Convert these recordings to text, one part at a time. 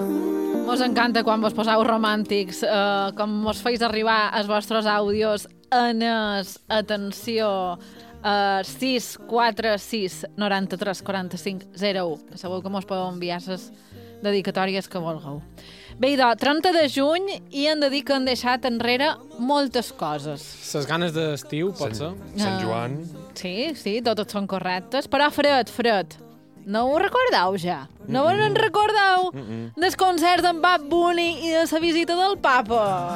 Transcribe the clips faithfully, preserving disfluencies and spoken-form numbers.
Mos encanta quan vos poseu romàntics, eh, com mos feis arribar els vostres àudios en es, atenció, eh, sis quatre sis nou tres quatre cinc zero u, que segur que mos podeu enviar les dedicatòries que vulgueu. Bé, idò, trenta de juny i hem de dir que han deixat enrere moltes coses. Les ganes d'estiu, pot ser? Sant Joan. Uh, sí, sí, totes són correctes, però fred, fred. No ho recordeu ja? No vos en recordeu mm -mm. del concert d'en Bad Bunny i de la visita del papa?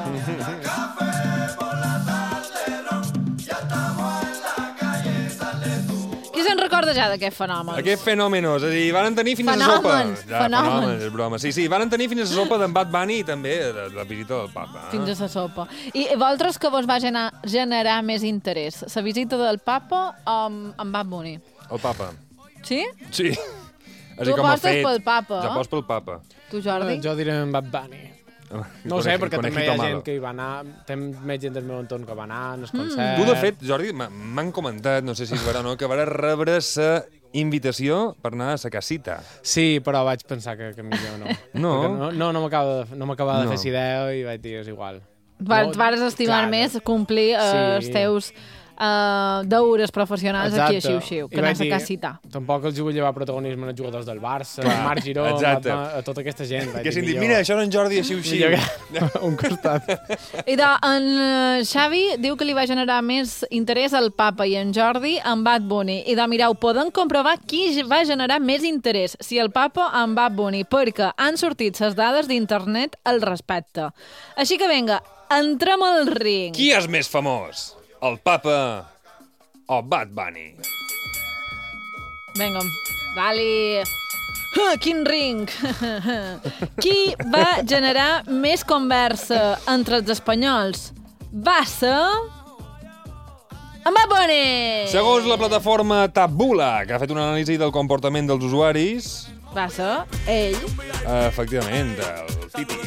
Qui se'n recorda ja d'aquest fenomen? Aquest fenòmenos, és a dir, van tenir fins Fenòmens, a sopa. Ja, fenòmens. fenòmens, és broma. Sí, sí, van tenir fins a sopa d'en Bad Bunny i també de la visita del papa. Fins a la sopa. I vosaltres que vos va generar, generar més interès? La visita del papa o amb, amb Bad Bunny? El papa. Sí? Sí. Tu apostes pel papa, Jo eh? aposto pel papa. Tu, Jordi? Jo diré en Bad Bunny. No ho sé, perquè també hi ha gent que hi va anar, té més gent del meu entorn que va anar, en el concert... Tu, de fet, Jordi, m'han comentat, no sé si és vera o no, que vas rebre la invitació per anar a la casita. Sí, però vaig pensar que, que millor no. No? no, no, no m'acaba de, no m'acaba de No. fer si idea i vaig dir, és igual. Vas, No, vas estimar clar. més complir uh, Sí. els teus uh, deures professionals Exacte. aquí a Xiu-Xiu, que I anar vaig a dir, casita. Tampoc els vull llevar protagonisme als jugadors del Barça, Clar, a Marc Giró, exacte. a, a tota aquesta gent. Vaig Que si dir, em dit, millor- mira, això és en Jordi a Xiu-Xiu. millor que un costat. I de, en eh, Xavi diu que li va generar més interès al papa i en Jordi en Bad Bunny. I de, mireu, podem comprovar qui va generar més interès, si el papa o en Bad Bunny, perquè han sortit les dades d'internet al respecte. Així que vinga, entrem al ring. Qui és més famós? El papa o Bad Bunny? Vinga, dali. Uh, quin ring! Qui va generar més conversa entre els espanyols? Va ser... En Bad Bunny! Segons la plataforma Tabula, que ha fet una anàlisi del comportament dels usuaris, Va ser ell. eh, efectivament, el Titi.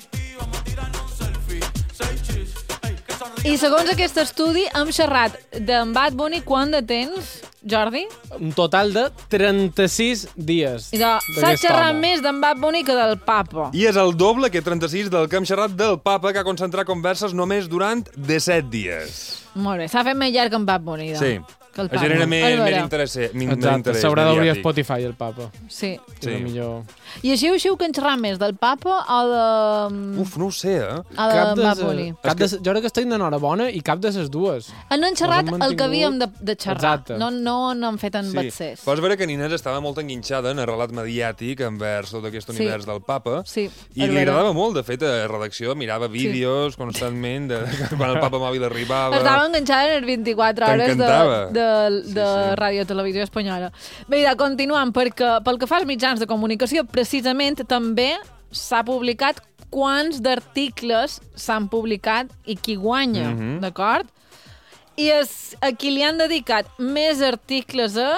I segons aquest estudi hem xerrat d'en Bad Bunny quant de temps, Jordi? Un total de trenta-sis dies. I de, s'ha d'aquest xerrat home. més d'en Bad Bunny que del papa. I és el doble que trenta-sis del que hem xerrat del papa, que ha concentrat converses només durant disset dies. Molt bé, s'ha fet més llarg que en Bad Bunny, doncs. Sí. Que el Es papa. genera A més, veure. més interès, més Exacte, interès s'haurà d'obrir mediàtic. Spotify, el papa. Sí. Sí. Sí. Millor... I així ho xiu que en xerrat més del papa o de... Uf, no ho sé, eh? o de Cap de Bad se- Bunny? Cap de, se- jo crec que estic d'enhorabona i cap de les dues. Han xerrat Us hem el que mantingut. havíem de, de xerrar. Exacte. No, no n'han fet en Sí. batzers. Pots veure que Inés estava molt enguinxada en el relat mediàtic envers tot aquest Sí. univers del papa. Sí, I és li vera. agradava molt, de fet, a redacció, mirava vídeos constantment de, de quan el papa mòbil arribava. Estava enganxada en les vint-i-quatre hores de, T'encantava. de, Sí, de sí. Ràdio Televisió Espanyola. Bé, ja, continuant, perquè pel que fa als mitjans de comunicació, precisament també s'ha publicat quants d'articles s'han publicat i qui guanya, Mhm. d'acord? I és, a qui li han dedicat més articles